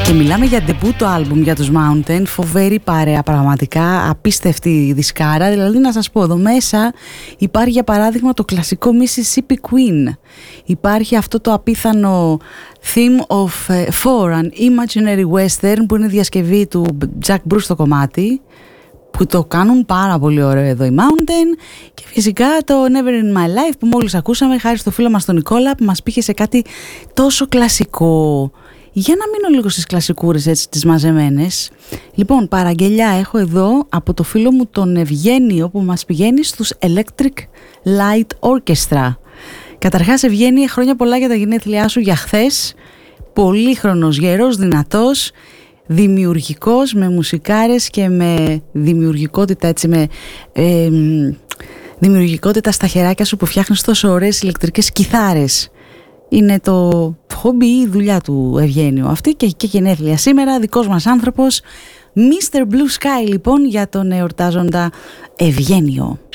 Και μιλάμε για ντεμπούτο άλμπουμ για τους Mountain, φοβερή παρέα πραγματικά, απίστευτη δισκάρα. Δηλαδή να σας πω, εδώ μέσα υπάρχει για παράδειγμα το κλασικό Mississippi Queen. Υπάρχει αυτό το απίθανο Theme of For, an Imaginary Western, που είναι διασκευή του Jack Bruce στο κομμάτι, που το κάνουν πάρα πολύ ωραίο εδώ οι Mountain. Και φυσικά το Never in My Life που μόλις ακούσαμε, χάρη στο φίλο μας τον Νικόλα, που μας πήγε σε κάτι τόσο κλασικό. Για να μείνω λίγο στις κλασικούρες έτσι τις μαζεμένες. Λοιπόν, παραγγελιά έχω εδώ από το φίλο μου τον Ευγένιο, που μας πηγαίνει στους Electric Light Orchestra. Καταρχάς Ευγένιε, χρόνια πολλά για τα γενέθλιά σου για χθες. Πολύχρονος, γερός, δυνατός, δημιουργικός, με μουσικάρες και με δημιουργικότητα, έτσι, με δημιουργικότητα στα χεράκια σου, που φτιάχνεις τόσο ωραίες ηλεκτρικές κιθάρες. Είναι το χόμπι ή η δουλειά του Ευγένιο αυτή, και γενέθλια σήμερα, δικός μας άνθρωπος, Mr. Blue Sky λοιπόν, για τον εορτάζοντα Ευγένιο.